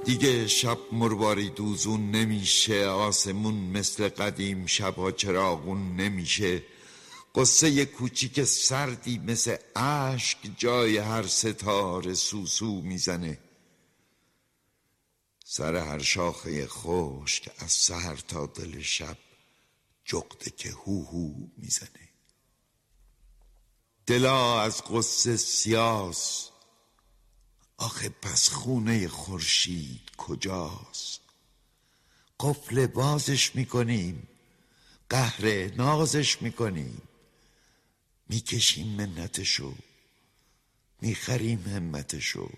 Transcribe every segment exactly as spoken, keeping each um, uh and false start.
دیگه شب مرواری دوزون نمیشه، آسمون مثل قدیم شبها چراغون نمیشه، قصه کوچیک سردی مثل اشک جای هر ستاره سوسو میزنه، سر هر شاخه خشک از سحر تا دل شب جغده که هو هو میزنه. دلا از قصه سیاس، آخه پس خونه خورشید کجاست؟ قفل بازش میکنیم، قهر نازش میکنیم، میکشیم منتشو، میخریم همتشو.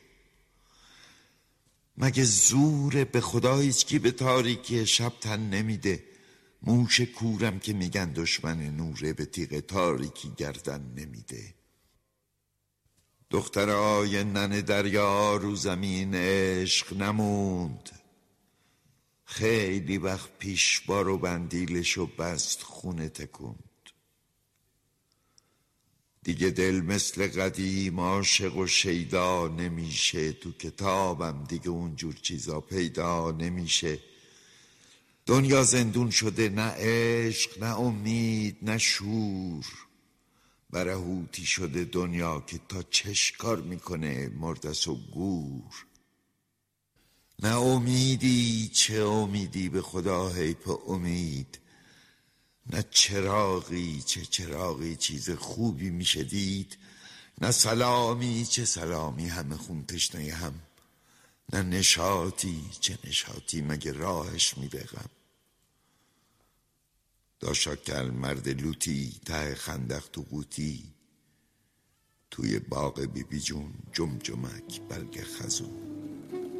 مگه زوره به خدا هیچکی به تاریکی شب تن نمیده؟ موش کورم که میگن دشمن نوره، به تیغ تاریکی گردن نمیده. دخترای ننه دریا رو زمین عشق نموند، خیلی وقت پیش بارو بندیلشو بست خونه تکوند. دیگه دل مثل قدیم عاشق و شیدا نمیشه، تو کتابم دیگه اونجور چیزا پیدا نمیشه. دنیا زندون شده، نه عشق نه امید نه شور، برهوتی شده دنیا که تا چش کار میکنه مردس و گور. نه امیدی، چه امیدی به خدا حیف امید، نه چراغی، چه چراغی چیز خوبی میشه دید، نه سلامی، چه سلامی همه خون تشنه هم، نه نشاطی، چه نشاطی مگه راهش میره غم. داشاکل مرد لوتی ته خندق تو قوطی، توی باغ بی بی جون جمجمک برگ خزون.